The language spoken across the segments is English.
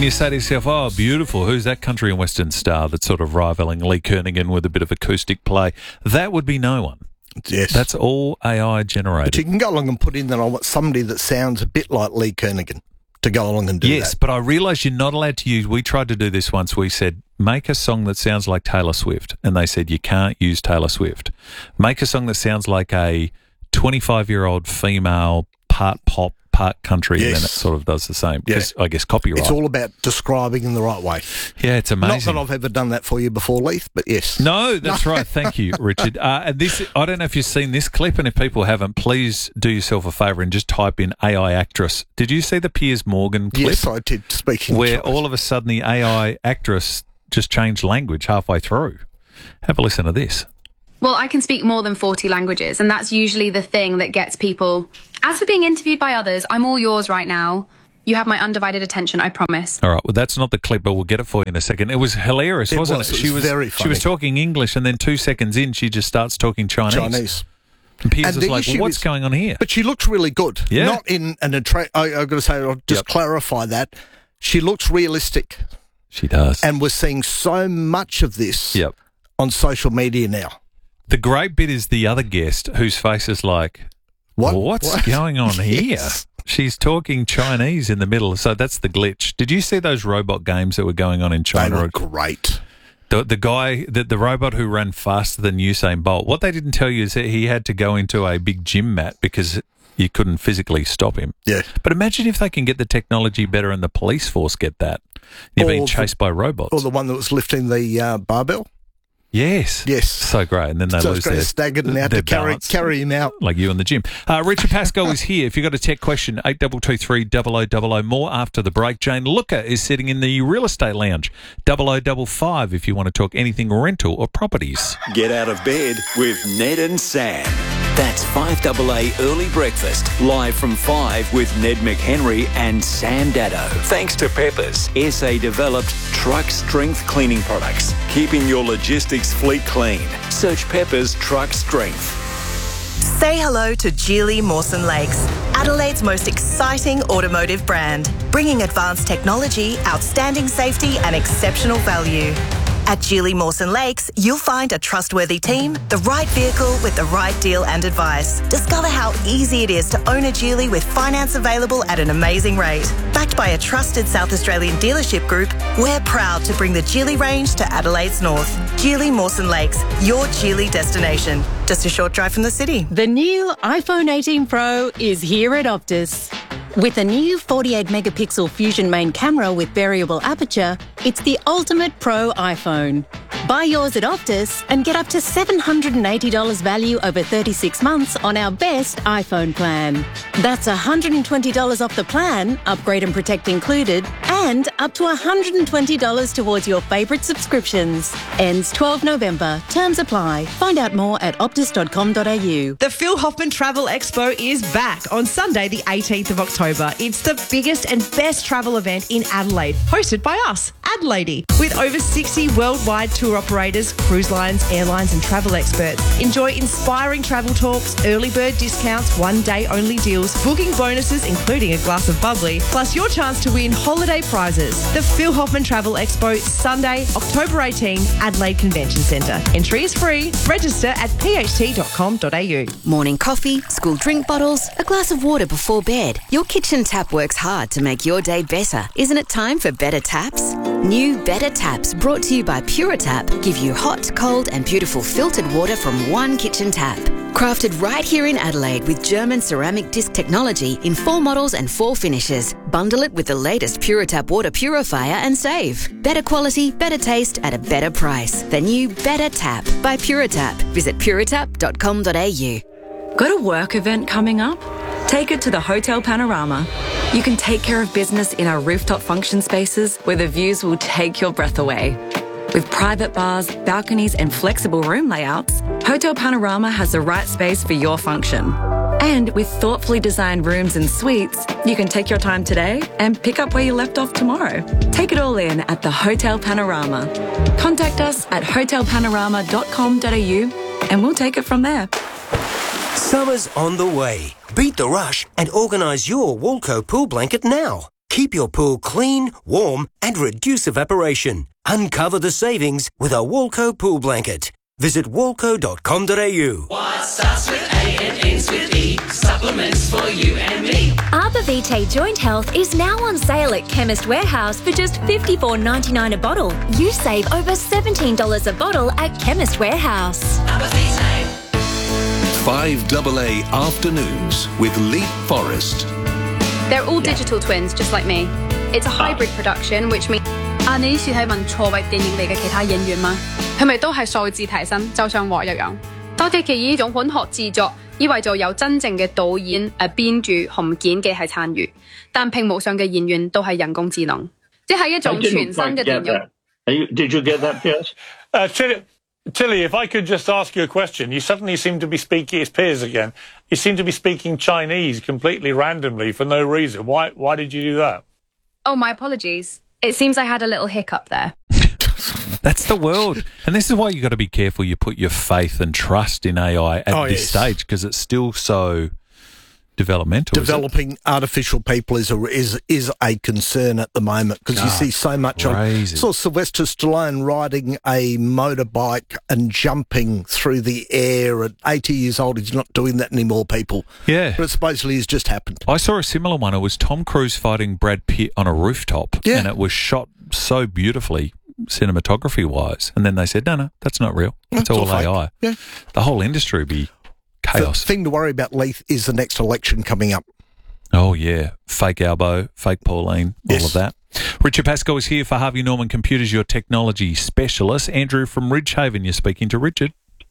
you say to yourself, oh, beautiful, who's that country and western star that's sort of rivaling Lee Kernaghan with a bit of acoustic play? That would be no one. Yes. That's all AI generated. But you can go along and put in that I want somebody that sounds a bit like Lee Kernaghan to go along and do that. Yes, but I realise you're not allowed to use... We tried to do this once. We said, make a song that sounds like Taylor Swift. And they said, you can't use Taylor Swift. Make a song that sounds like a 25-year-old female part pop, part country, Yes. and then it sort of does the same. Because I guess copyright. It's all about describing in the right way. Yeah, it's amazing. Not that I've ever done that for you before, Leith, but yes. No, that's right. Thank you, Richard. And this, I don't know if you've seen this clip, and if people haven't, please do yourself a favour and just type in AI actress. Did you see the Piers Morgan clip? Yes, I did, speaking where of all of a sudden the AI actress just changed language halfway through. Have a listen to this. Well, I can speak more than 40 languages, and that's usually the thing that gets people... As for being interviewed by others, I'm all yours right now. You have my undivided attention, I promise. All right, well, that's not the clip, but we'll get it for you in a second. It was hilarious, wasn't it? It was very funny. She was talking English, and then 2 seconds in, she just starts talking Chinese. And Piers was like, well, what's going on here? But she looks really good. Yeah. Not in an... I've got to say, I'll just clarify that. She looks realistic. She does. And we're seeing so much of this on social media now. The great bit is the other guest whose face is like, what's going on here? She's talking Chinese in the middle, so that's the glitch. Did you see those robot games that were going on in China? They were great. The guy, the robot who ran faster than Usain Bolt, what they didn't tell you is that he had to go into a big gym mat because you couldn't physically stop him. Yeah. But imagine if they can get the technology better and the police force get that. You're being chased by robots. Or the one that was lifting the barbell. Yes. Yes. So great. And then they lose their staggered and out to carry him out. Like you in the gym. Richard Pascoe is here. If you've got a tech question, 8223 0000. More after the break. Jane Looker is sitting in the real estate lounge. 0055 if you want to talk anything rental or properties. Get out of bed with Ned and Sam. That's 5AA Early Breakfast, live from 5 with Ned McHenry and Sam Daddo. Thanks to Peppers, SA-developed truck strength cleaning products, keeping your logistics fleet clean. Search Peppers Truck Strength. Say hello to Geely Mawson Lakes, Adelaide's most exciting automotive brand, bringing advanced technology, outstanding safety and exceptional value. At Geely Mawson Lakes, you'll find a trustworthy team, the right vehicle with the right deal and advice. Discover how easy it is to own a Geely with finance available at an amazing rate. Backed by a trusted South Australian dealership group, we're proud to bring the Geely range to Adelaide's north. Geely Mawson Lakes, your Geely destination. Just a short drive from the city. The new iPhone 18 Pro is here at Optus. With a new 48-megapixel Fusion main camera with variable aperture, it's the ultimate pro iPhone. Buy yours at Optus and get up to $780 value over 36 months on our best iPhone plan. That's $120 off the plan, upgrade and protect included, and up to $120 towards your favourite subscriptions. Ends 12 November. Terms apply. Find out more at optus.com.au. The Phil Hoffman Travel Expo is back on Sunday, the 18th of October. It's the biggest and best travel event in Adelaide, hosted by us, Adelaide. With over 60 worldwide tour operators, cruise lines, airlines and travel experts. Enjoy inspiring travel talks, early bird discounts, one-day only deals, booking bonuses including a glass of bubbly, plus your chance to win holiday prizes. The Phil Hoffman Travel Expo, Sunday, October 18, Adelaide Convention Centre. Entry is free. Register at pht.com.au. Morning coffee, school drink bottles, a glass of water before bed. Your kitchen tap works hard to make your day better. Isn't it time for better taps? New Better Taps, brought to you by Puritap, give you hot, cold and beautiful filtered water from one kitchen tap. Crafted right here in Adelaide with German ceramic disc technology in 4 models and 4 finishes. Bundle it with the latest Puritap water purifier and save. Better quality, better taste at a better price. The new Better Tap by Puritap. Visit puritap.com.au. Got a work event coming up? Take it to the Hotel Panorama. You can take care of business in our rooftop function spaces where the views will take your breath away. With private bars, balconies and flexible room layouts, Hotel Panorama has the right space for your function. And with thoughtfully designed rooms and suites, you can take your time today and pick up where you left off tomorrow. Take it all in at the Hotel Panorama. Contact us at hotelpanorama.com.au and we'll take it from there. Summer's on the way. Beat the rush and organise your Walco pool blanket now. Keep your pool clean, warm and reduce evaporation. Uncover the savings with a Walco pool blanket. Visit walco.com.au. What starts with A and ends with E? Supplements for you and me. Arbor Vitae Joint Health is now on sale at Chemist Warehouse for just $54.99 a bottle. You save over $17 a bottle at Chemist Warehouse. Arbor Vitae. 5AA Afternoons with Leap Forest. They're all digital twins, just like me. It's a hybrid production, which means 你以前係問錯位電影嚟嘅其他演員嗎？係咪都係數字提升，就像我一樣？多機器呢種混合製作，意味着有真正嘅導演、編劇同剪輯係參與，但屏幕上嘅演員都係人工智能，即係一種全新嘅電影。 Did you get that, Piers? Tilly, if I could just ask you a question. You suddenly seem to be speaking, it's Piers again, you seem to be speaking Chinese completely randomly for no reason. Why did you do that? Oh, my apologies. It seems I had a little hiccup there. That's the world. And this is why you got to be careful you put your faith and trust in AI at this stage, because it's still so developmental. Developing artificial people is a concern at the moment, because you see so much I saw Sylvester Stallone riding a motorbike and jumping through the air at 80 years old. He's not doing that anymore, people. Yeah. But supposedly has just happened. I saw a similar one. It was Tom Cruise fighting Brad Pitt on a rooftop, and it was shot so beautifully, cinematography-wise. And then they said, no, that's not real. That's all AI. Yeah. The whole industry would be chaos. The thing to worry about, Leith, is the next election coming up. Oh, yeah. Fake Albo, fake Pauline, all of that. Richard Pascoe is here for Harvey Norman Computers, your technology specialist. Andrew from Ridgehaven, you're speaking to Richard.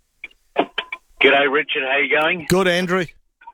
G'day, Richard. How you going? Good, Andrew.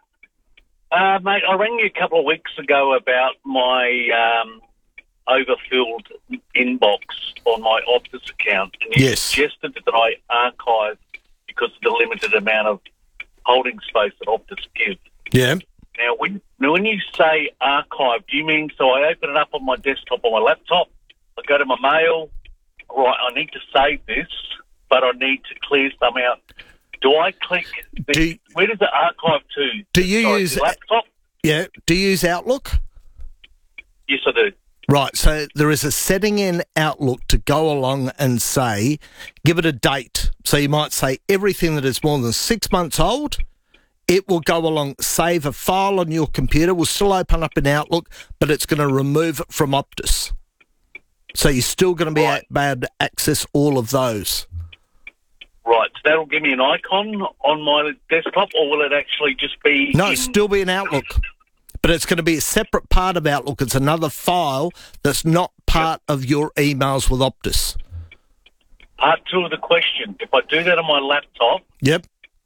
Mate, I rang you a couple of weeks ago about my overfilled inbox on my Optus account, and you suggested that I archive because of the limited amount of holding space that Optus gives. Yeah. Now, when you say archive, do you mean so I open it up on my desktop on my laptop, I go to my mail, right, I need to save this, but I need to clear some out. Do I click where does it archive to? Do you use the laptop? Yeah. Do you use Outlook? Yes, I do. Right, so there is a setting in Outlook to go along and say, give it a date. So you might say everything that is more than 6 months old, it will go along, save a file on your computer, will still open up in Outlook, but it's going to remove it from Optus. So you're still going to be able to access all of those. Right, so that'll give me an icon on my desktop, or will it actually just be... No, it'll still be in Outlook. But it's going to be a separate part of Outlook. It's another file that's not part of your emails with Optus. Part two of the question. If I do that on my laptop... Yep.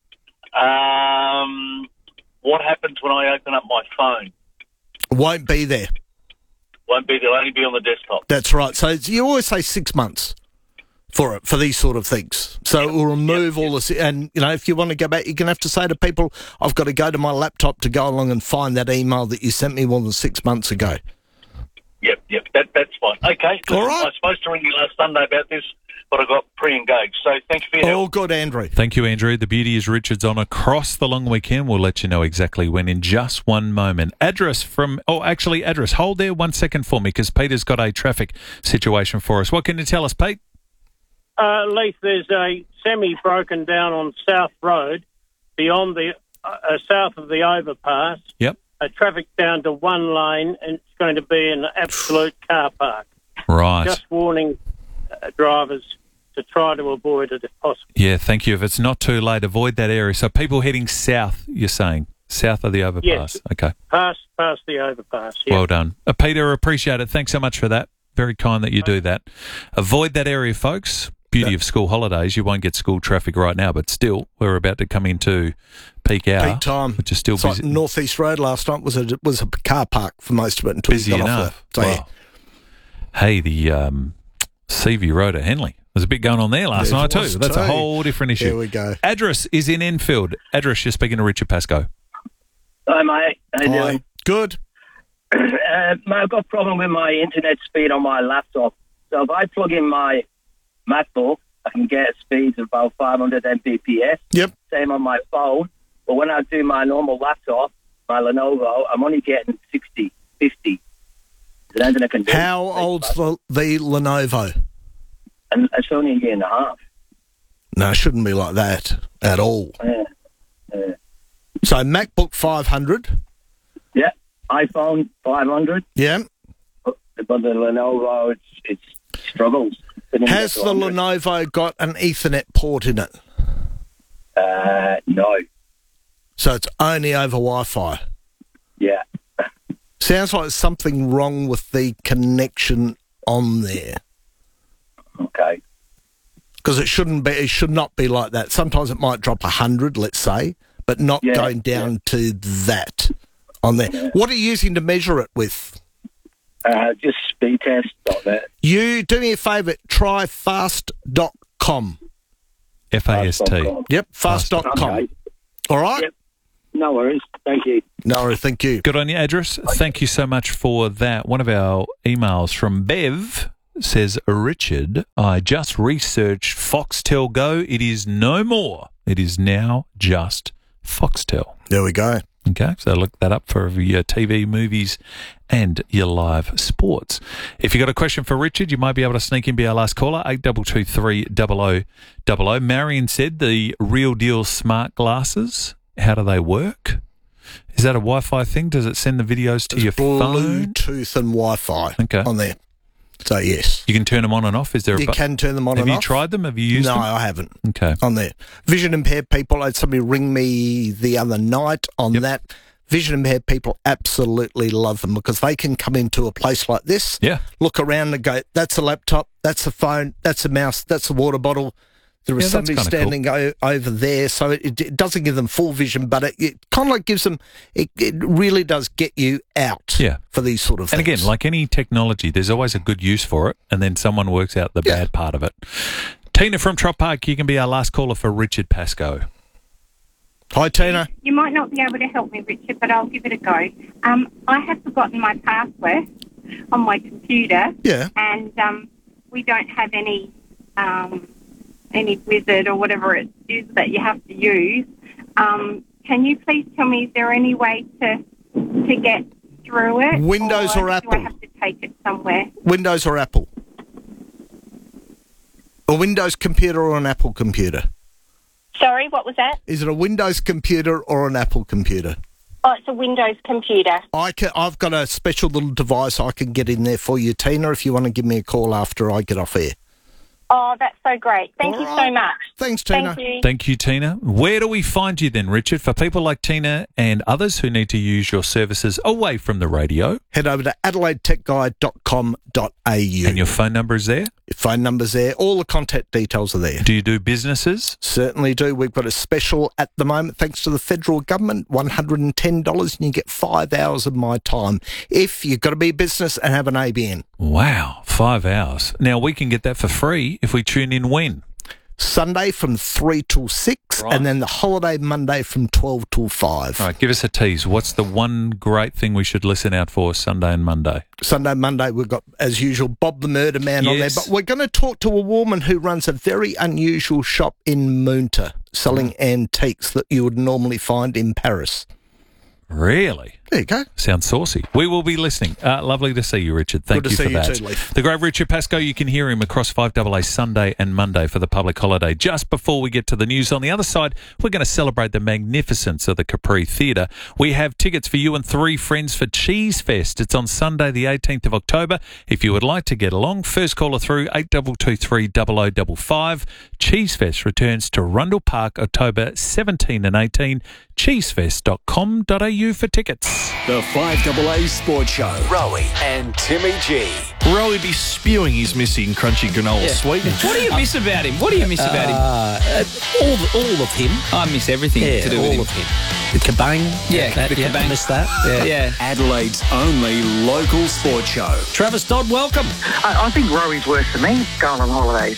What happens when I open up my phone? Won't be there. Won't be there. It'll only be on the desktop. That's right. So you always say 6 months for it, for these sort of things. So it will remove all this. And, you know, if you want to go back, you're going to have to say to people, I've got to go to my laptop to go along and find that email that you sent me more than 6 months ago. Yep. That's fine. Okay. All right. I was supposed to ring you last Sunday about this, but I got pre-engaged. So thanks for your help. All good, Andrew. Thank you, Andrew. The beauty is Richard's on across the long weekend. We'll let you know exactly when in just one moment. Address. Hold there 1 second for me, because Peter's got a traffic situation for us. What can you tell us, Pete? Leith, there's a semi broken down on South Road beyond the south of the overpass. Yep. Traffic down to one lane, and it's going to be an absolute car park. Right. Just warning drivers to try to avoid it if possible. Yeah, thank you. If it's not too late, avoid that area. So people heading south, you're saying? South of the overpass? Yes. Okay. Past the overpass, yeah. Well done. Peter, appreciate it. Thanks so much for that. Very kind that you do that. Avoid that area, folks. Beauty of school holidays. You won't get school traffic right now, but still, we're about to come into peak hour. Peak time. Which is still it's busy. Like North East Road last night was a car park for most of it until busy you got enough. off there. So, wow. Hey, the Seaview Road at Henley. There's a bit going on there last night too. That's a whole different issue. There we go. Address is in Enfield. Address, you're speaking to Richard Pascoe. Hi, mate. How you doing? Good. Mate, I've got a problem with my internet speed on my laptop. So if I plug in my MacBook, I can get speeds of about 500 Mbps. Yep. Same on my phone. But when I do my normal laptop, my Lenovo, I'm only getting 60, 50. There's anything I can do. How old's the Lenovo? And it's only a year and a half. No, it shouldn't be like that at all. So MacBook 500. Yeah. iPhone 500. Yeah. But the Lenovo, it struggles. Has the Lenovo got an Ethernet port in it? No. So it's only over Wi-Fi? Yeah. Sounds like there's something wrong with the connection on there. Okay. Because it should not be like that. Sometimes it might drop 100, let's say, but not going down to that on there. Yeah. What are you using to measure it with? Just speedtest.net. You do me a favour, try fast.com. F-A-S-T. Yep, fast.com. Okay. All right? Yep. No worries. Thank you. No worries, thank you. Good on your address. Thank you so much for that. One of our emails from Bev says, Richard, I just researched Foxtel Go. It is no more. It is now just Foxtel. There we go. Okay, so look that up for your TV, movies, and your live sports. If you've got a question for Richard, you might be able to sneak in, be our last caller, 8223 0000. Marion said the Real Deal smart glasses, how do they work? Is that a Wi-Fi thing? Does it send the videos to your phone? Bluetooth and Wi-Fi on there. So, yes. You can turn them on and off? Is there? You can turn them on and off. Have you tried them? Have you used them? No, I haven't. Okay. On there. Vision impaired people, I had somebody ring me the other night on that. Vision impaired people absolutely love them because they can come into a place like this, look around and go, that's a laptop, that's a phone, that's a mouse, that's a water bottle. There is somebody standing over there, so it doesn't give them full vision, but it kind of like gives them, it really does get you out for these sort of things. And again, like any technology, there's always a good use for it, and then someone works out the bad part of it. Tina from Trop Park, you can be our last caller for Richard Pascoe. Hi, Tina. You might not be able to help me, Richard, but I'll give it a go. I have forgotten my password on my computer. Yeah. And we don't have any wizard or whatever it is that you have to use. Can you please tell me, is there any way to get through it? Windows or Apple? Do I have to take it somewhere? Windows or Apple? A Windows computer or an Apple computer? Sorry, what was that? Is it a Windows computer or an Apple computer? Oh, it's a Windows computer. I've got a special little device I can get in there for you, Tina, if you want to give me a call after I get off air. Oh, that's so great. Thank you so much. Thanks, Tina. Thank you. Thank you, Tina. Where do we find you then, Richard? For people like Tina and others who need to use your services away from the radio, head over to adelaidetechguide.com.au. And your phone number is there? Your phone number's there. All the contact details are there. Do you do businesses? Certainly do. We've got a special at the moment, thanks to the federal government, $110, and you get 5 hours of my time if you've got to be a business and have an ABN. Wow, 5 hours. Now, we can get that for free if we tune in when? Sunday from 3 till 6, and then the holiday Monday from 12 till 5. All right, give us a tease. What's the one great thing we should listen out for Sunday and Monday? Sunday, Monday, we've got, as usual, Bob the Murder Man on there. But we're going to talk to a woman who runs a very unusual shop in Moonta, selling antiques that you would normally find in Paris. Really? There you go. Sounds saucy. We will be listening. Lovely to see you, Richard. Thank you for that. Too, Leif. The great Richard Pascoe, you can hear him across 5AA Sunday and Monday for the public holiday. Just before we get to the news, on the other side, we're going to celebrate the magnificence of the Capri Theatre. We have tickets for you and 3 friends for Cheese Fest. It's on Sunday, the 18th of October. If you would like to get along, first caller through 8223 0055. Cheese Fest returns to Rundle Park, October 17 and 18. cheesefest.com.au for tickets. The 5AA Sports Show. Rowie and Timmy G. Rowie be spewing his missing crunchy granola sweetness. What do you miss about him? What do you miss about him? All of him. I miss everything to do with him. All of him. The Cabang. The Cabang. I miss that. Yeah. Adelaide's only local sports show. Travis Dodd, welcome. I think Rowie's worse than me going on holidays.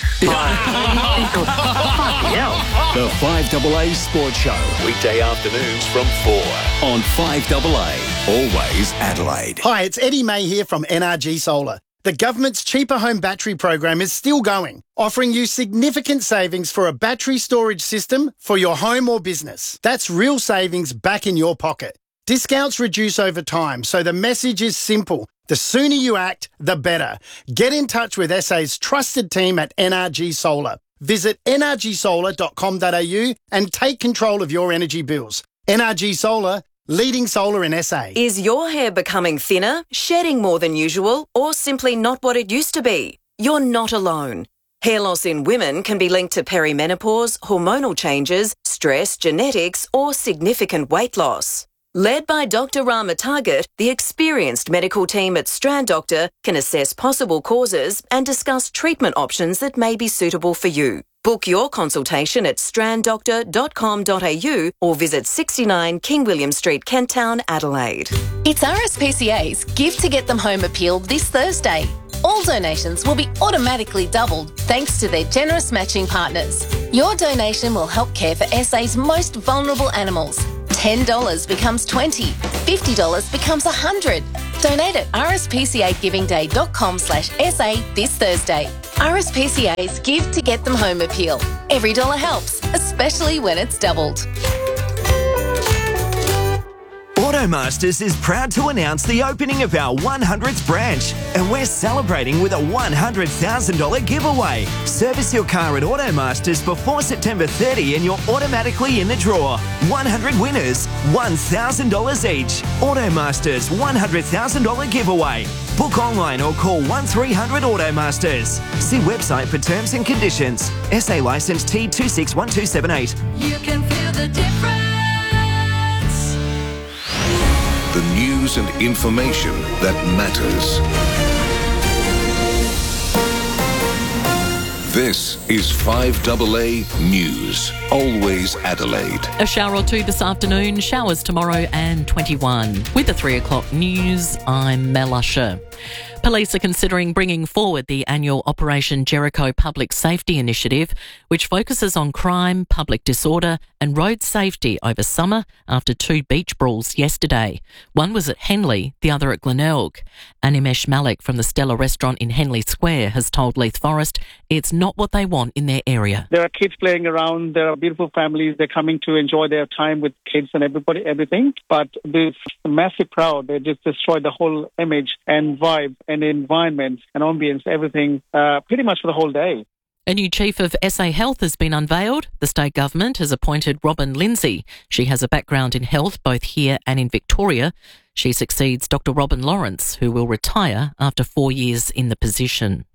The 5AA Sports Show. Weekday afternoons from 4 on 5AA. Always Adelaide. Hi, it's Eddie May here from NRG Solar. The government's Cheaper Home Battery program is still going, offering you significant savings for a battery storage system for your home or business. That's real savings back in your pocket. Discounts reduce over time, so the message is simple. The sooner you act, the better. Get in touch with SA's trusted team at NRG Solar. Visit nrgsolar.com.au and take control of your energy bills. NRG Solar, leading solar in SA. Is your hair becoming thinner, shedding more than usual, or simply not what it used to be? You're not alone. Hair loss in women can be linked to perimenopause, hormonal changes, stress, genetics, or significant weight loss. Led by Dr. Rama Target, the experienced medical team at Strand Doctor can assess possible causes and discuss treatment options that may be suitable for you. Book your consultation at stranddoctor.com.au or visit 69 King William Street, Kent Town, Adelaide. It's RSPCA's Give to Get Them Home appeal this Thursday. All donations will be automatically doubled thanks to their generous matching partners. Your donation will help care for SA's most vulnerable animals. $10 becomes $20, $50 becomes $100. Donate at rspcagivingday.com/SA this Thursday. RSPCA's Give to Get Them Home appeal. Every dollar helps, especially when it's doubled. Automasters is proud to announce the opening of our 100th branch, and we're celebrating with a $100,000 giveaway. Service your car at Automasters before September 30 and you're automatically in the draw. 100 winners, $1,000 each. Automasters $100,000 giveaway. Book online or call 1300 Automasters. See website for terms and conditions. SA licence T261278. You can feel the difference. The news and information that matters. This is 5AA News. Always Adelaide. A shower or two this afternoon, showers tomorrow and 21. With the 3 o'clock news, I'm Mel Usher. Police are considering bringing forward the annual Operation Jericho Public Safety Initiative, which focuses on crime, public disorder and road safety over summer after 2 beach brawls yesterday. One was at Henley, the other at Glenelg. Animesh Malik from the Stella restaurant in Henley Square has told Leith Forest it's not what they want in their area. There are kids playing around, there are beautiful families, they're coming to enjoy their time with kids and everything. But this massive crowd, they just destroyed the whole image and vibe and environment and ambience, everything, pretty much for the whole day. A new chief of SA Health has been unveiled. The state government has appointed Robin Lindsay. She has a background in health both here and in Victoria. She succeeds Dr. Robin Lawrence, who will retire after 4 years in the position.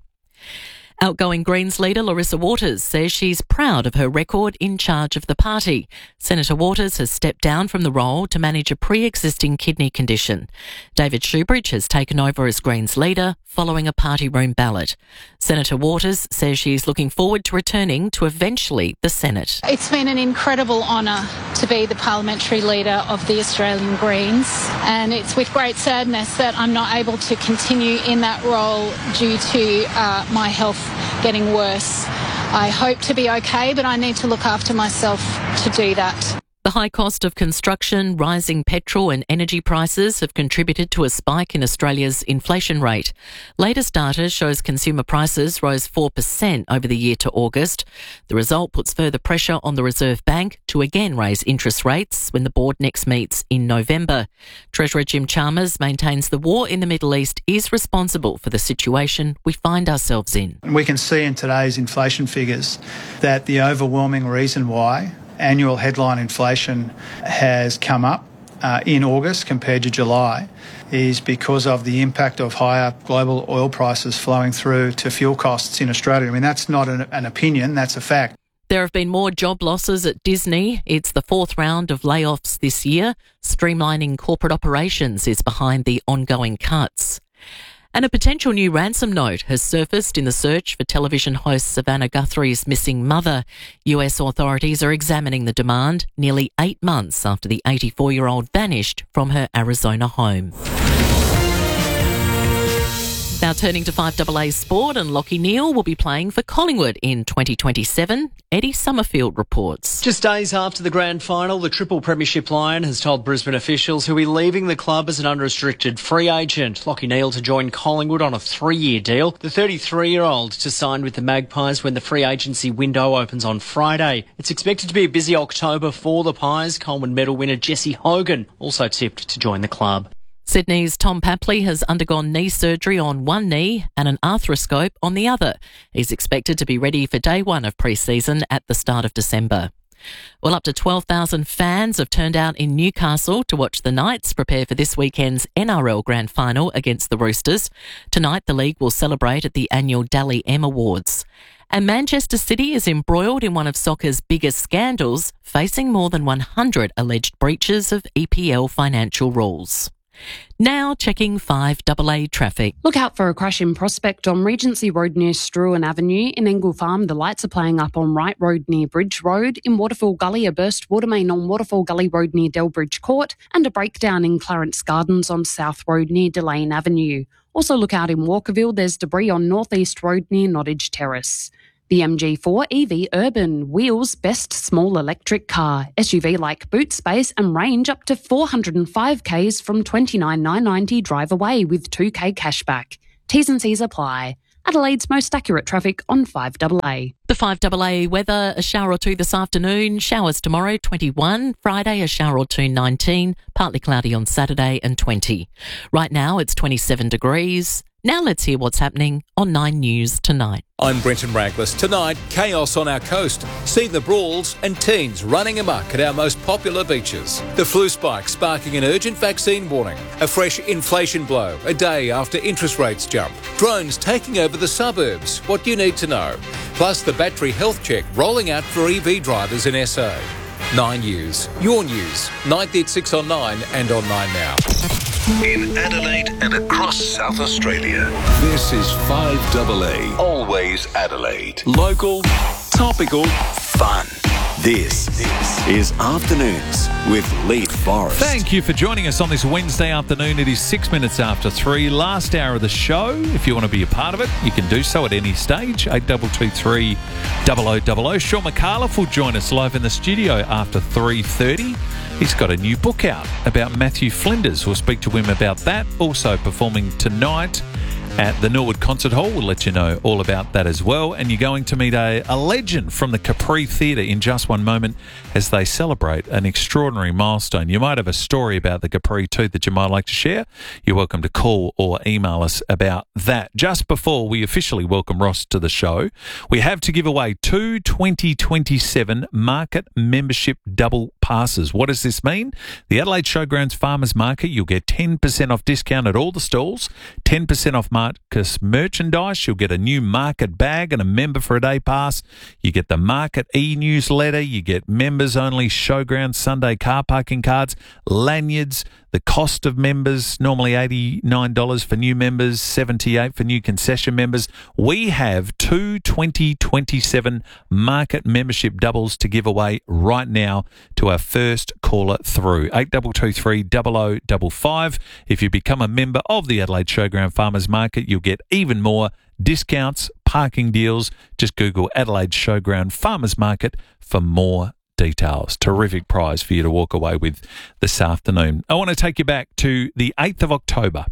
Outgoing Greens leader Larissa Waters says she's proud of her record in charge of the party. Senator Waters has stepped down from the role to manage a pre-existing kidney condition. David Shoebridge has taken over as Greens leader following a party room ballot. Senator Waters says she's looking forward to returning to eventually the Senate. It's been an incredible honour to be the parliamentary leader of the Australian Greens, and it's with great sadness that I'm not able to continue in that role due to my health getting worse. I hope to be okay, but I need to look after myself to do that. The high cost of construction, rising petrol and energy prices have contributed to a spike in Australia's inflation rate. Latest data shows consumer prices rose 4% over the year to August. The result puts further pressure on the Reserve Bank to again raise interest rates when the board next meets in November. Treasurer Jim Chalmers maintains the war in the Middle East is responsible for the situation we find ourselves in. We can see in today's inflation figures that the overwhelming reason why annual headline inflation has come up in August compared to July is because of the impact of higher global oil prices flowing through to fuel costs in Australia. I mean, that's not an opinion, that's a fact. There have been more job losses at Disney. It's the 4th round of layoffs this year. Streamlining corporate operations is behind the ongoing cuts. And a potential new ransom note has surfaced in the search for television host Savannah Guthrie's missing mother. US authorities are examining the demand nearly 8 months after the 84-year-old vanished from her Arizona home. Now turning to 5AA Sport, and Lockie Neal will be playing for Collingwood in 2027. Eddie Summerfield reports. Just days after the grand final, the Triple Premiership Lion has told Brisbane officials he'll be leaving the club as an unrestricted free agent. Lockie Neal to join Collingwood on a 3-year deal. The 33-year-old to sign with the Magpies when the free agency window opens on Friday. It's expected to be a busy October for the Pies. Coleman medal winner Jesse Hogan also tipped to join the club. Sydney's Tom Papley has undergone knee surgery on one knee and an arthroscope on the other. He's expected to be ready for day one of pre-season at the start of December. Well, up to 12,000 fans have turned out in Newcastle to watch the Knights prepare for this weekend's NRL Grand Final against the Roosters. Tonight, the league will celebrate at the annual Dally M Awards. And Manchester City is embroiled in one of soccer's biggest scandals, facing more than 100 alleged breaches of EPL financial rules. Now checking 5AA traffic. Look out for a crash in Prospect on Regency Road near Struan Avenue. In Engle Farm, the lights are playing up on Wright Road near Bridge Road. In Waterfall Gully, a burst water main on Waterfall Gully Road near Delbridge Court. And a breakdown in Clarence Gardens on South Road near Delane Avenue. Also look out in Walkerville, there's debris on North East Road near Nottage Terrace. The MG4 EV Urban, wheels best small electric car, SUV like boot space and range up to 405 Ks from $29,990 drive away with 2K cashback. T's and C's apply. Adelaide's most accurate traffic on 5AA. The 5AA weather, a shower or two this afternoon, showers tomorrow 21, Friday a shower or two 19, partly cloudy on Saturday and 20. Right now it's 27 degrees. Now let's hear what's happening on 9 News tonight. I'm Brenton Raglas. Tonight, chaos on our coast. See the brawls and teens running amok at our most popular beaches. The flu spike sparking an urgent vaccine warning. A fresh inflation blow a day after interest rates jump. Drones taking over the suburbs. What you need to know. Plus the battery health check rolling out for EV drivers in SA. 9 News. Your news. 9th at 6 on 9 and on 9 Now. In Adelaide and across South Australia, this is 5AA. Always Adelaide. Local, topical, fun. This is Afternoons with Leith Forrest. Thank you for joining us on this Wednesday afternoon. It is 6 minutes after 3, last hour of the show. If you want to be a part of it, you can do so at any stage. 8223 0000. Sean McAuliffe will join us live in the studio after 3:30. He's got a new book out about Matthew Flinders. We'll speak to him about that. Also performing tonight at the Norwood Concert Hall. We'll let you know all about that as well. And you're going to meet a legend from the Capri Theatre in just one moment as they celebrate an extraordinary milestone. You might have a story about the Capri too that you might like to share. You're welcome to call or email us about that. Just before we officially welcome Ross to the show, we have to give away 2 2027 market membership double passes. What does this mean? The Adelaide Showgrounds Farmers Market, you'll get 10% off discount at all the stalls, 10% off Marcus merchandise. You'll get a new market bag and a member for a day pass. You get the market e-newsletter. You get members only Showgrounds Sunday car parking cards, lanyards. The cost of members, normally $89 for new members, $78 for new concession members. We have 2 2027 market membership doubles to give away right now to our first caller through. 8223 0055. If you become a member of the Adelaide Showground Farmers Market, you'll get even more discounts, parking deals. Just Google Adelaide Showground Farmers Market for more details. Terrific prize for you to walk away with this afternoon. I want to take you back to the 8th of October,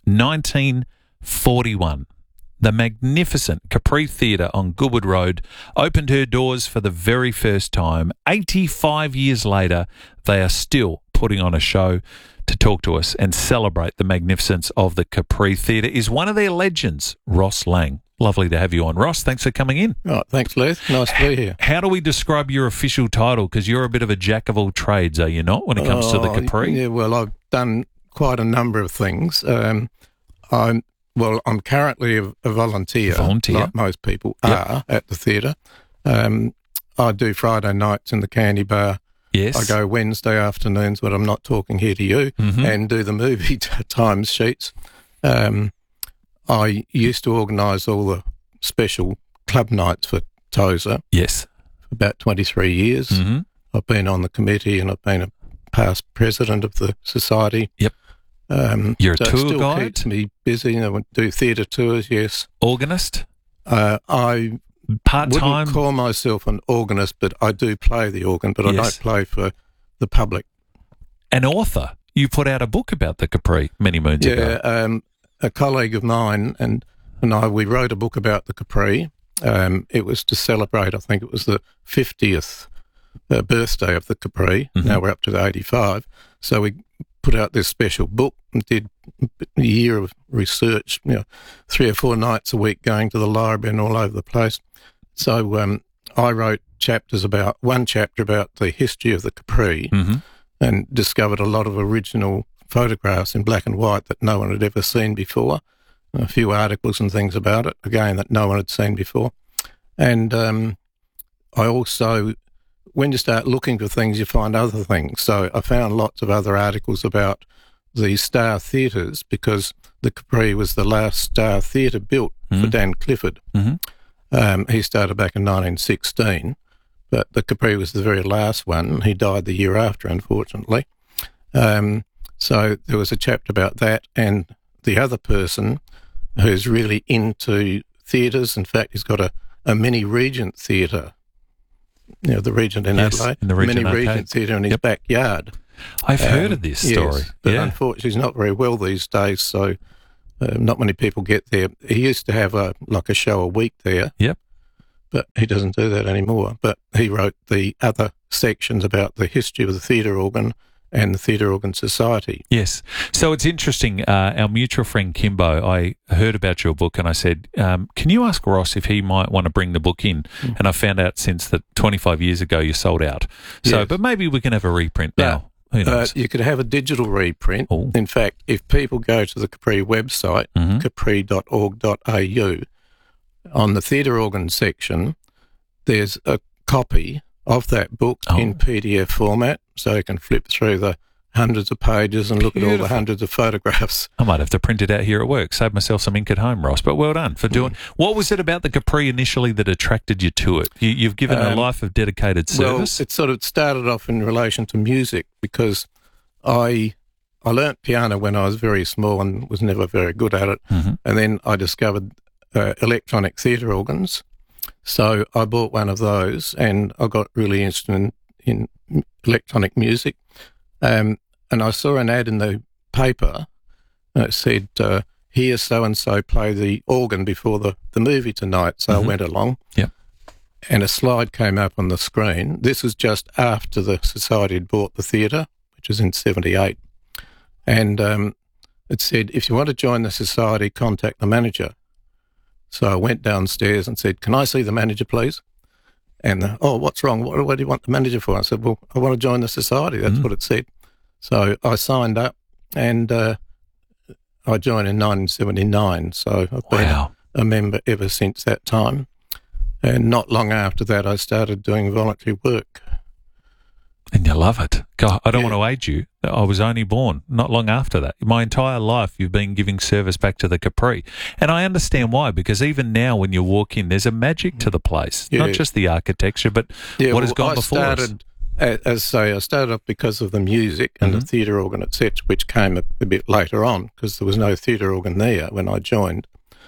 1941. The magnificent Capri Theatre on Goodwood Road opened her doors for the very first time. 85 years later, they are still putting on a show to talk to us and celebrate the magnificence of the Capri Theatre. Is one of their legends, Ross Lang. Lovely to have you on, Ross. Thanks for coming in. Right, thanks, Leith. Nice to be here. How do we describe your official title? Because you're a bit of a jack of all trades, are you not, when it comes to the Capri? Yeah, well, I've done quite a number of things. I'm currently a volunteer, like most people are at the theatre. I do Friday nights in the Candy Bar. Yes. I go Wednesday afternoons, but I'm not talking here to you, and do the movie times sheets. I used to organise all the special club nights for Tozer. Yes. For about 23 years. I've been on the committee and I've been a past president of the society. Yep. You're a tour still guide? Keeps me busy. I do theatre tours, yes. Organist? I part-time? wouldn't call myself an organist, but I do play the organ, but I don't play for the public. An author? You put out a book about the Capri many moons ago. Yeah, a colleague of mine and we wrote a book about the Capri. It was to celebrate, I think it was the 50th birthday of the Capri. Now we're up to 85. So we put out this special book and did a year of research, 3 or 4 nights a week going to the library and all over the place. So I wrote one chapter about the history of the Capri and discovered a lot of original photographs in black and white that no one had ever seen before, a few articles and things about it, again, that no one had seen before. And I also, when you start looking for things, you find other things. So I found lots of other articles about the Star Theatres, because the Capri was the last Star Theatre built for Dan Clifford. He started back in 1916, but the Capri was the very last one. He died the year after, unfortunately. So there was a chapter about that, and the other person who's really into theatres, in fact, he's got a mini Regent theatre, the Regent in Adelaide, in the Regent mini Regent theatre in his backyard. I've heard of this story. Yes, but unfortunately he's not very well these days, so not many people get there. He used to have a show a week there. Yep. But he doesn't do that anymore. But he wrote the other sections about the history of the theatre organ and the Theatre Organ Society. Yes. So it's interesting. Our mutual friend Kimbo, I heard about your book and I said, can you ask Ross if he might want to bring the book in? And I found out since that 25 years ago you sold out. So, Yes. but maybe we can have a reprint now. Who knows? You could have a digital reprint. In fact, if people go to the Capri website, capri.org.au, on the theatre organ section, there's a copy of that book in PDF format, so you can flip through the hundreds of pages and look at all the hundreds of photographs. I might have to print it out here at work, save myself some ink at home, Ross. But well done for doing. What was it about the Capri initially that attracted you to it? You've given a life of dedicated service. Well, it sort of started off in relation to music, because I learnt piano when I was very small and was never very good at it. And then I discovered electronic theatre organs. So I bought one of those and I got really interested in electronic music. And I saw an ad in the paper that said, hear so-and-so play the organ before the movie tonight. So I went along. Yep. And a slide came up on the screen. This was just after the Society had bought the theatre, which was in 78. And it said, if you want to join the Society, contact the manager. So I went downstairs and said, can I see the manager, please? And, what's wrong? What do you want the manager for? I said, well, I want to join the Society. That's what it said. So I signed up and I joined in 1979. So I've been a member ever since that time. And not long after that, I started doing voluntary work. And you love it. God, I don't want to age you. I was only born not long after that. My entire life you've been giving service back to the Capri. And I understand why, because even now when you walk in, there's a magic to the place. Yeah. Not just the architecture, but what has gone before us. I started off because of the music and the theatre organ, etc., which came a bit later on, because there was no theatre organ there when I joined.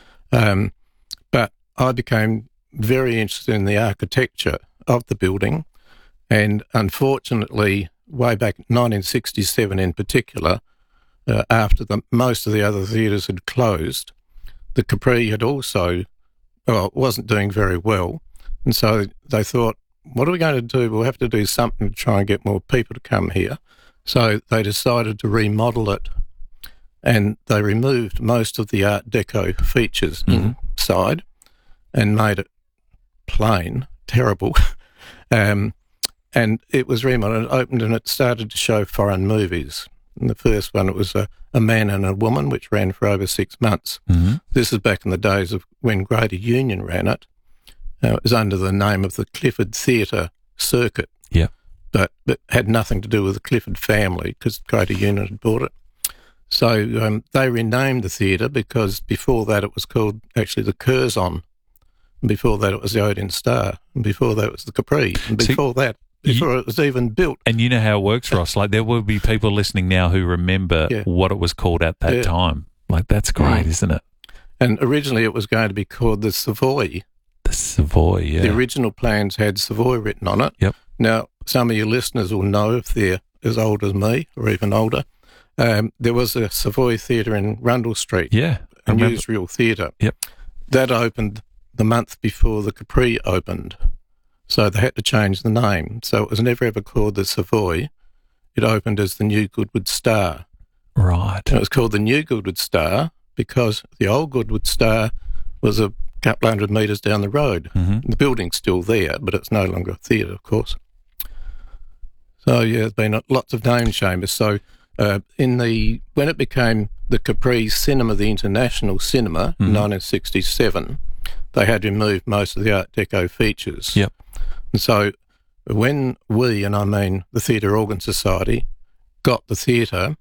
But I became very interested in the architecture of the building. And unfortunately, way back in 1967 in particular, after most of the other theatres had closed, the Capri had also, wasn't doing very well. And so they thought, what are we going to do? We'll have to do something to try and get more people to come here. So they decided to remodel it, and they removed most of the Art Deco features inside and made it plain, terrible. And it was remodeled and opened, and it started to show foreign movies. And the first one, it was a Man and a Woman, which ran for over 6 months. This is back in the days of when Greater Union ran it. It was under the name of the Clifford Theatre Circuit. Yeah. But had nothing to do with the Clifford family, because Greater Union had bought it. So they renamed the theatre, because before that it was called actually the Curzon. And before that it was the Odeon Star. And before that it was the Capri. And before before it was even built. And you know how it works, Ross. Like, there will be people listening now who remember what it was called at that time. Like, that's great, isn't it? And originally it was going to be called the Savoy. The Savoy, yeah. The original plans had Savoy written on it. Yep. Now, some of your listeners will know, if they're as old as me or even older, there was a Savoy Theatre in Rundle Street. Yeah. A newsreel theatre. Yep. That opened the month before the Capri opened. So they had to change the name. So it was never ever called the Savoy. it opened as the New Goodwood Star. Right. And it was called the New Goodwood Star because the old Goodwood Star was a couple hundred metres down the road. Mm-hmm. The building's still there, but it's no longer a theatre, of course. So, yeah, there's been lots of name changes. So, when it became the Capri Cinema, the International Cinema, in 1967, they had removed most of the Art Deco features. Yep. And so when we, and I mean the Theatre Organ Society, got the theatre,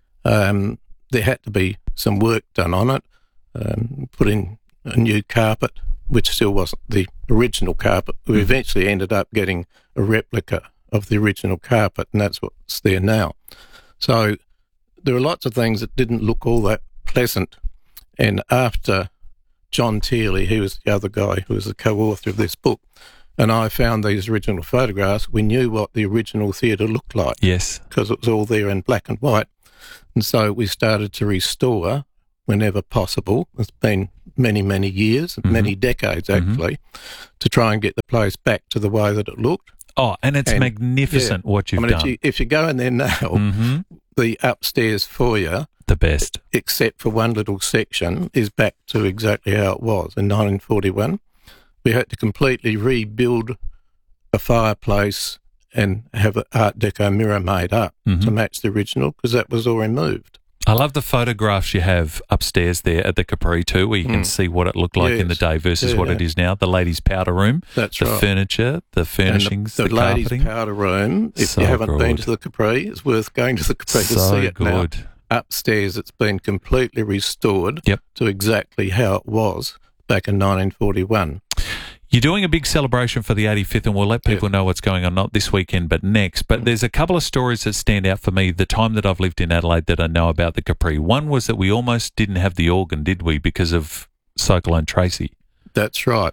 there had to be some work done on it, put in a new carpet, which still wasn't the original carpet. We eventually ended up getting a replica of the original carpet, and that's what's there now. So there are lots of things that didn't look all that pleasant. And after John Tearley, he was the other guy who was the co-author of this book, and I found these original photographs, we knew what the original theatre looked like. Yes. Because it was all there in black and white. And so we started to restore whenever possible. It's been many, many years, many decades actually, to try and get the place back to the way that it looked. Oh, and it's magnificent what you've done. If you go in there now, the upstairs foyer, the best, except for one little section, is back to exactly how it was in 1941. We had to completely rebuild a fireplace and have an Art Deco mirror made up to match the original because that was all removed. I love the photographs you have upstairs there at the Capri too, where you can see what it looked like in the day versus what it is now. The ladies' powder room, that's the right. furniture, the furnishings, the ladies' carpeting. powder room. If you haven't been to the Capri, it's worth going to the Capri to see it now. Upstairs, it's been completely restored to exactly how it was back in 1941. You're doing a big celebration for the 85th, and we'll let people know what's going on, not this weekend, but next. But there's a couple of stories that stand out for me the time that I've lived in Adelaide that I know about the Capri. One was that we almost didn't have the organ, did we, because of Cyclone Tracy? That's right.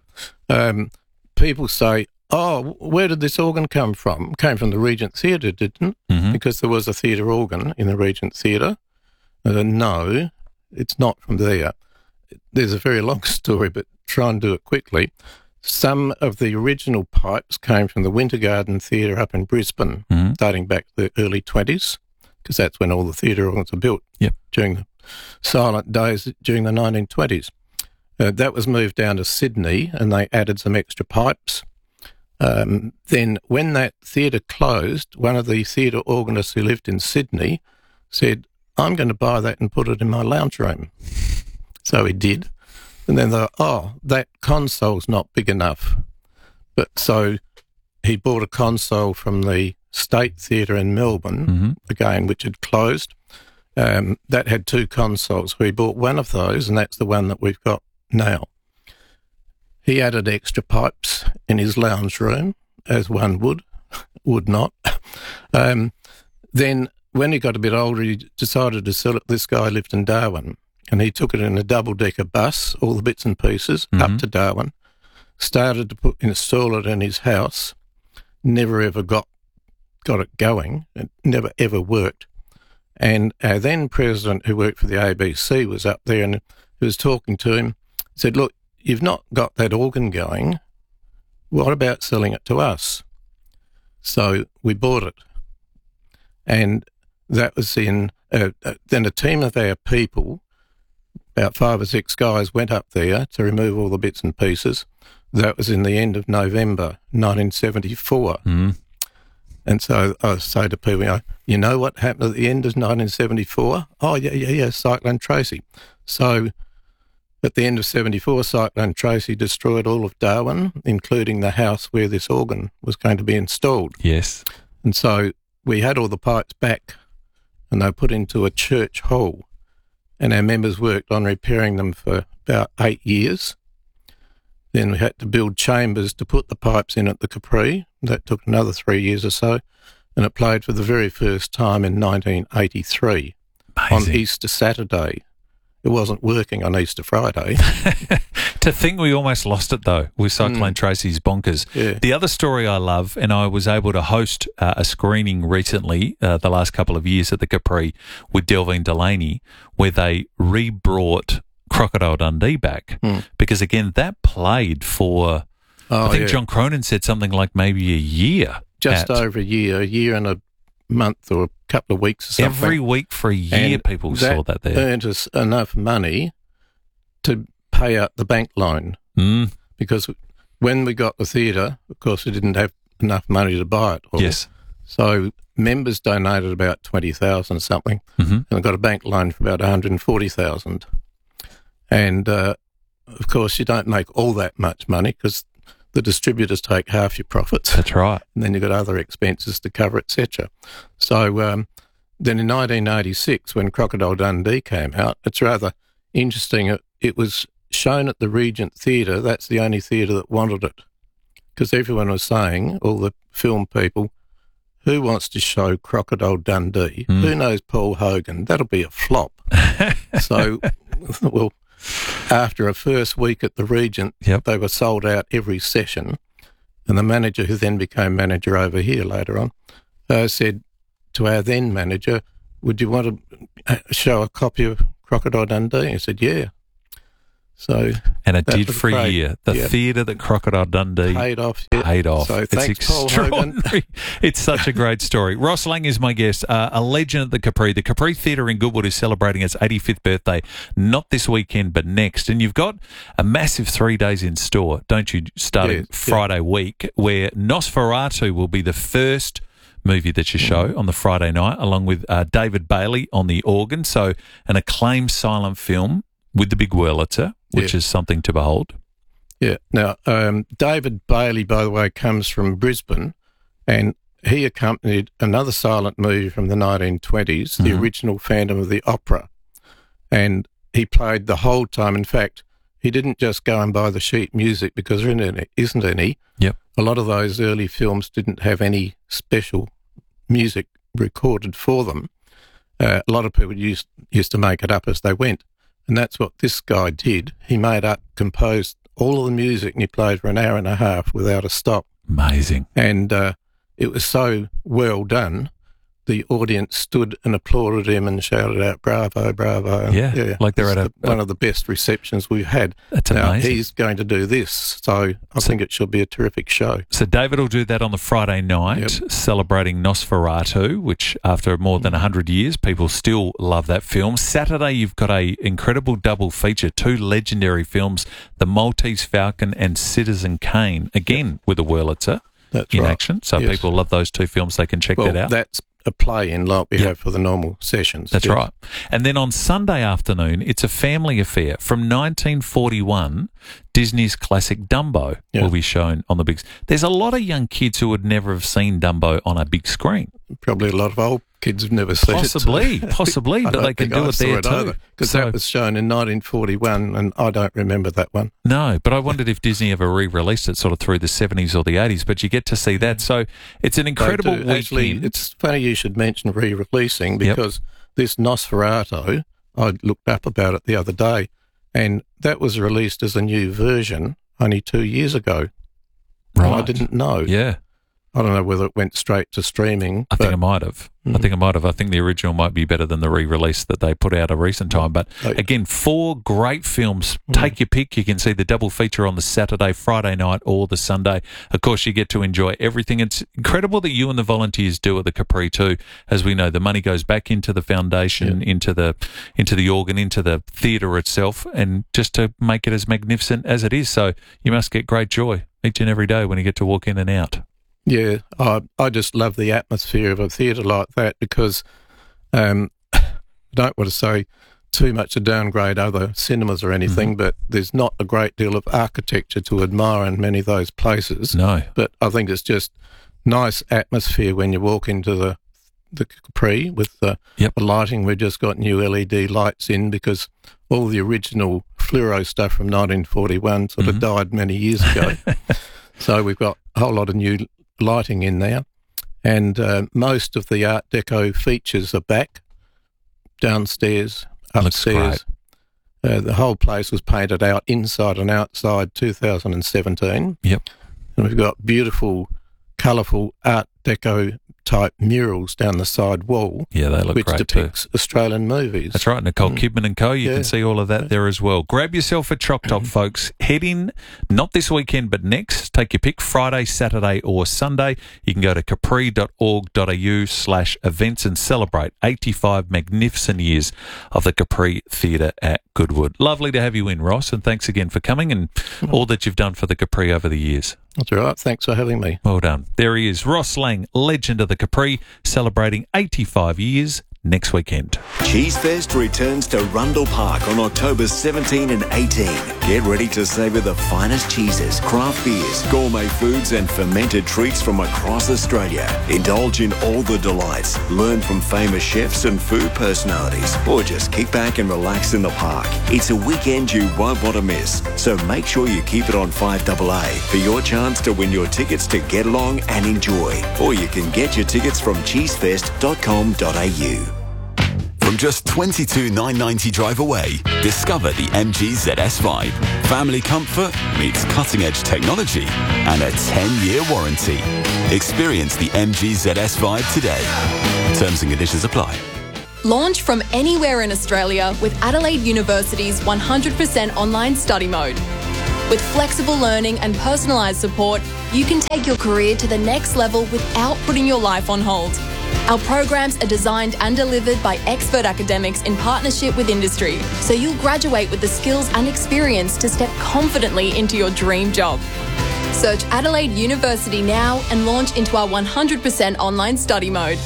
People say, oh, where did this organ come from? It came from the Regent Theatre, didn't it? Because there was a theatre organ in the Regent Theatre. No, it's not from there. There's a very long story, but try and do it quickly. Some of the original pipes came from the Winter Garden Theatre up in Brisbane, dating back to the early 20s, because that's when all the theatre organs were built, during the silent days during the 1920s. That was moved down to Sydney, and they added some extra pipes. Then when that theatre closed, one of the theatre organists who lived in Sydney said, I'm going to buy that and put it in my lounge room. So he did. And then they thought, oh, that console's not big enough. But so he bought a console from the State Theatre in Melbourne, again, which had closed. That had two consoles. So he bought one of those, and that's the one that we've got now. He added extra pipes in his lounge room, as one would not. Then when he got a bit older, he decided to sell it. This guy lived in Darwin. And he took it in a double-decker bus, all the bits and pieces, up to Darwin, started to install it in his house, never ever got it going. It never ever worked. And our then president, who worked for the ABC, was up there and he was talking to him, said, look, you've not got that organ going. What about selling it to us? So we bought it. And that was in, then a team of our people, about 5 or 6 guys, went up there to remove all the bits and pieces. That was in the end of November 1974. And so I say to people, you know what happened at the end of 1974? Oh, yeah, Cyclone Tracy. So at the end of 74, Cyclone Tracy destroyed all of Darwin, including the house where this organ was going to be installed. Yes. And so we had all the pipes back and they were put into a church hall. And our members worked on repairing them for about 8 years. Then we had to build chambers to put the pipes in at the Capri. That took another 3 years or so. And it played for the very first time in 1983 on Easter Saturday. It wasn't working on Easter Friday. To think we almost lost it, though, with Cyclone Tracy's bonkers. Yeah. The other story I love, and I was able to host a screening recently, the last couple of years at the Capri with Delvine Delaney, where they re-brought Crocodile Dundee back. Because, again, that played for, I think John Cronin said something like maybe a year. Just over a year and month or a couple of weeks or something. Every week for a year, And people saw that there. Earned us enough money to pay out the bank loan. Mm. Because when we got the theatre, of course, we didn't have enough money to buy it all. Yes. So members donated about 20,000 something, Mm-hmm. and got a bank loan for about 140,000. And of course, you don't make all that much money because the distributors take half your profits. That's right. And then you've got other expenses to cover, etc. So then in 1986, when Crocodile Dundee came out, it's rather interesting. It was shown at the Regent Theatre. That's the only theatre that wanted it, because everyone was saying, all the film people, who wants to show Crocodile Dundee? Who knows Paul Hogan? That'll be a flop. So, well, after a first week at the Regent, they were sold out every session. And the manager, who then became manager over here later on, said to our then manager, would you want to show a copy of Crocodile Dundee? He said, yeah. So, and it did for a year. The theatre that Crocodile Dundee paid off. So So thanks, Paul Hogan. It's such a great story. Ross Lang is my guest, a legend at the Capri. The Capri Theatre in Goodwood is celebrating its 85th birthday, not this weekend, but next. And you've got a massive 3 days in store, don't you, starting Friday week, where Nosferatu will be the first movie that you show on the Friday night, along with David Bailey on the organ. So an acclaimed silent film with the big Wurlitzer, which is something to behold. Yeah. Now, David Bailey, by the way, comes from Brisbane, and he accompanied another silent movie from the 1920s, the original Phantom of the Opera, and he played the whole time. In fact, he didn't just go and buy the sheet music because there isn't any. Yep. A lot of those early films didn't have any special music recorded for them. A lot of people used to make it up as they went. And that's what this guy did. He composed all of the music, and he played for an hour and a half without a stop. Amazing. And it was so well done, the audience stood and applauded him and shouted out, bravo, bravo. Yeah, like they're at one of the best receptions we've had. That's now, amazing. He's going to do this, so I think it should be a terrific show. So David will do that on the Friday night, celebrating Nosferatu, which after more than 100 years, people still love that film. Saturday, you've got a incredible double feature, 2 legendary films, The Maltese Falcon and Citizen Kane, again with a Wurlitzer in action. So people love those 2 films. They can check that out. That's a play-in like we have for the normal sessions. That's right. And then on Sunday afternoon, it's a family affair. From 1941, Disney's classic Dumbo will be shown on the big... There's a lot of young kids who would never have seen Dumbo on a big screen. Probably a lot of old kids have never seen it. Possibly, but they can do it there too. Because that was shown in 1941, and I don't remember that one. No, but I wondered if Disney ever re-released it sort of through the 70s or the 80s, but you get to see that. So it's an incredible weekend. Actually, it's funny you should mention re-releasing, because this Nosferatu, I looked up about it the other day, and that was released as a new version only 2 years ago. Right. I didn't know. Yeah. I don't know whether it went straight to streaming. I think it might have. I think the original might be better than the re-release that they put out a recent time. But again, 4 great films. Take your pick. You can see the double feature on the Saturday, Friday night, or the Sunday. Of course, you get to enjoy everything. It's incredible that you and the volunteers do at the Capri too. As we know, the money goes back into the foundation, into the organ, into the theatre itself, and just to make it as magnificent as it is. So you must get great joy each and every day when you get to walk in and out. Yeah, I just love the atmosphere of a theatre like that, because I don't want to say too much to downgrade other cinemas or anything, but there's not a great deal of architecture to admire in many of those places. No. But I think it's just nice atmosphere when you walk into the Capri with the lighting. We've just got new LED lights in, because all the original fluoro stuff from 1941 sort of died many years ago. So we've got a whole lot of new lighting in there, and most of the Art Deco features are back, downstairs, upstairs. The whole place was painted out inside and outside 2017. Yep. And we've got beautiful, colourful Art Deco type murals down the side wall. Yeah, they look which great depicts Australian movies. That's right, Nicole Kidman and Co. You can see all of that there as well. Grab yourself a Choc Top, folks. Head in, not this weekend, but next. Take your pick, Friday, Saturday or Sunday. You can go to capri.org.au/events and celebrate 85 magnificent years of the Capri Theatre at Goodwood. Lovely to have you in, Ross, and thanks again for coming and all that you've done for the Capri over the years. That's all right. Thanks for having me. Well done. There he is, Ross Lang, legend of the Capri, celebrating 85 years next weekend. Cheese Fest returns to Rundle Park on October 17 and 18. Get ready to savour the finest cheeses, craft beers, gourmet foods and fermented treats from across Australia. Indulge in all the delights, learn from famous chefs and food personalities, or just kick back and relax in the park. It's a weekend you won't want to miss, so make sure you keep it on 5AA for your chance to win your tickets to get along and enjoy. Or you can get your tickets from cheesefest.com.au. From just $22,990 drive away, discover the MG ZS5. Family comfort meets cutting-edge technology and a 10-year warranty. Experience the MG ZS5 today. Terms and conditions apply. Launch from anywhere in Australia with Adelaide University's 100% online study mode. With flexible learning and personalised support, you can take your career to the next level without putting your life on hold. Our programs are designed and delivered by expert academics in partnership with industry, so you'll graduate with the skills and experience to step confidently into your dream job. Search Adelaide University now and launch into our 100% online study mode.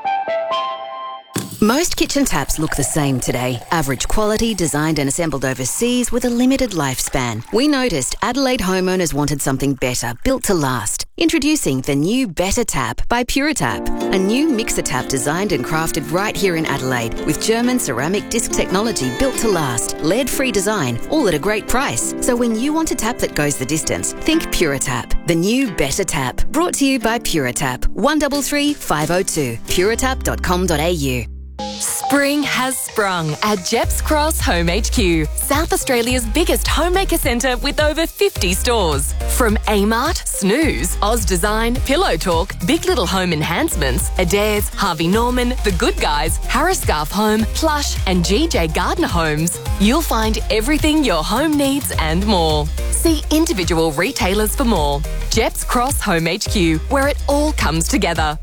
Most kitchen taps look the same today. Average quality, designed and assembled overseas with a limited lifespan. We noticed Adelaide homeowners wanted something better, built to last. Introducing the new Better Tap by Puratap, a new mixer tap designed and crafted right here in Adelaide with German ceramic disc technology built to last, lead-free design, all at a great price. So when you want a tap that goes the distance, think Puratap, the new Better Tap. Brought to you by Puratap, 133 502, puratap.com.au. Spring has sprung at Jeps Cross Home HQ, South Australia's biggest homemaker centre with over 50 stores. From Amart, Snooze, Oz Design, Pillow Talk, Big Little Home Enhancements, Adairs, Harvey Norman, The Good Guys, Harris Scarf Home, Plush and GJ Gardner Homes, you'll find everything your home needs and more. See individual retailers for more. Jeps Cross Home HQ, where it all comes together.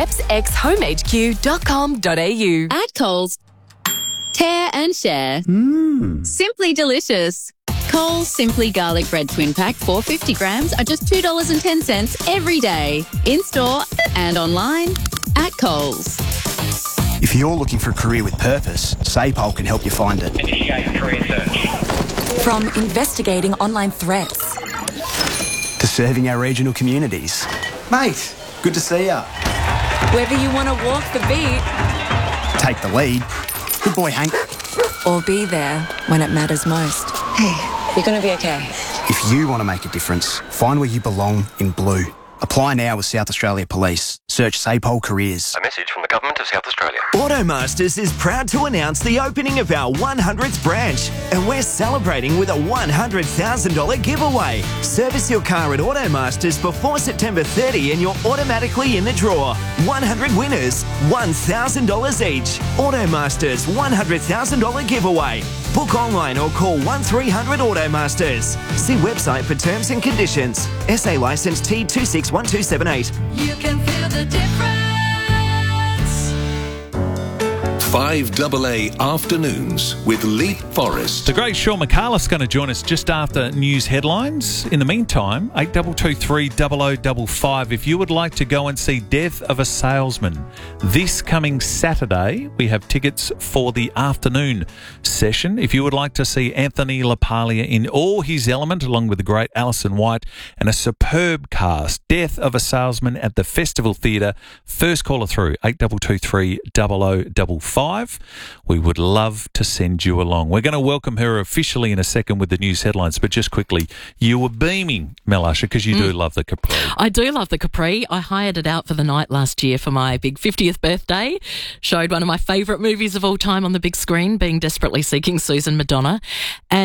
jepsxhomehq.com.au. At Coles, tear and share. Simply delicious. Coles Simply Garlic Bread Twin Pack 450 grams are just $2.10 every day. In-store and online at Coles. If you're looking for a career with purpose, SAPOL can help you find it. Initiate career search. From investigating online threats to serving our regional communities. Mate, good to see ya. Whether you want to walk the beat, take the lead. Good boy, Hank. Or be there when it matters most. Hey, you're going to be okay. If you want to make a difference, find where you belong in blue. Apply now with South Australia Police. Search SAPOL Careers. A message from the Government of South Australia. Automasters is proud to announce the opening of our 100th branch, and we're celebrating with a $100,000 giveaway. Service your car at Automasters before September 30 and you're automatically in the draw. 100 winners, $1,000 each. Automasters $100,000 giveaway. Book online or call 1300 Automasters. See website for terms and conditions. SA licence T261278. You can feel the difference. 5AA Afternoons with Leap Forest. The great Sean McCarlis going to join us just after news headlines. In the meantime, 8223 0055. If you would like to go and see Death of a Salesman this coming Saturday, we have tickets for the afternoon session. If you would like to see Anthony LaPaglia in all his element, along with the great Alison White and a superb cast, Death of a Salesman at the Festival Theatre. First caller through, 8223 0055. We would love to send you along. We're going to welcome her officially in a second with the news headlines, but just quickly, you were beaming, Mel Usher, because you do love the Capri. I do love the Capri. I hired it out for the night last year for my big 50th birthday. Showed one of my favourite movies of all time on the big screen, being Desperately Seeking Susan Madonna. And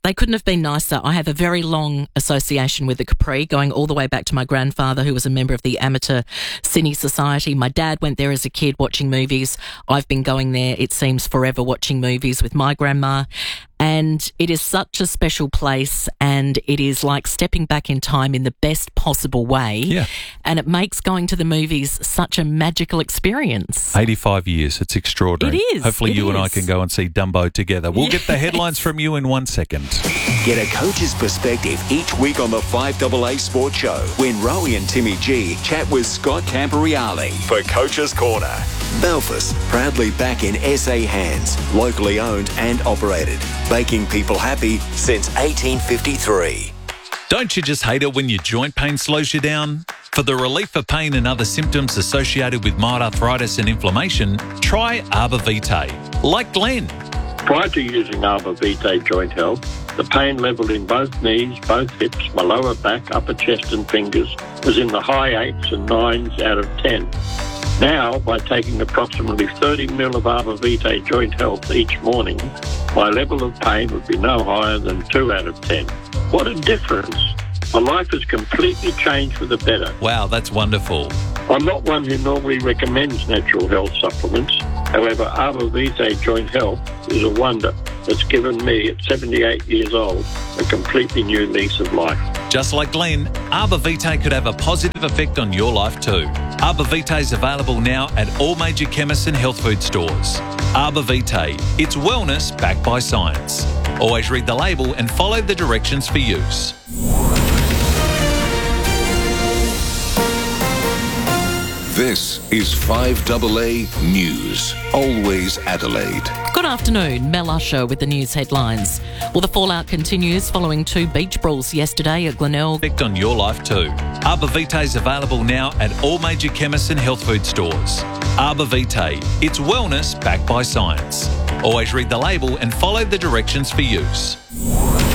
They couldn't have been nicer. I have a very long association with the Capri, going all the way back to my grandfather, who was a member of the Amateur Cine Society. My dad went there as a kid watching movies. I've been going there, it seems, forever, watching movies with my grandma. And it is such a special place, and it is like stepping back in time in the best possible way. Yeah. And it makes going to the movies such a magical experience. 85 years. It's extraordinary. It is. Hopefully you and I can go and see Dumbo together. We'll Yes. get the headlines from you in 1 second. Get a coach's perspective each week on the 5AA Sports Show when Rowie and Timmy G chat with Scott Camporeale for Coach's Corner. Belfast, proudly back in SA hands, locally owned and operated, making people happy since 1853. Don't you just hate it when your joint pain slows you down? For the relief of pain and other symptoms associated with mild arthritis and inflammation, try Arbor Vitae. Like Glenn. Prior to using Arbor Vitae Joint Health, the pain level in both knees, both hips, my lower back, upper chest and fingers was in the high 8s and 9s out of 10. Now, by taking approximately 30 ml of Arbor Vitae Joint Health each morning, my level of pain would be no higher than 2 out of 10. What a difference. My life has completely changed for the better. Wow, that's wonderful. I'm not one who normally recommends natural health supplements. However, Arbor Vitae Joint Health is a wonder that's given me, at 78 years old, a completely new lease of life. Just like Glenn, Arbor Vitae could have a positive effect on your life too. Arbor Vitae is available now at all major chemists and health food stores. Arbor Vitae, it's wellness backed by science. Always read the label and follow the directions for use. This is 5AA News. Always Adelaide. Good afternoon, Mel Usher with the news headlines. Well, the fallout continues following 2 beach brawls yesterday at Glenelg. Effect on your life too. Arbor Vitae is available now at all major chemists and health food stores. Arbor Vitae, it's wellness backed by science. Always read the label and follow the directions for use.